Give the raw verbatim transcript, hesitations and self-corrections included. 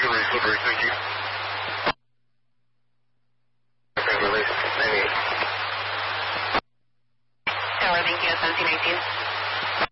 slippery, slippery, thank you. Okay, release, ninety-eight. Tower, thank you, seventeen nineteen.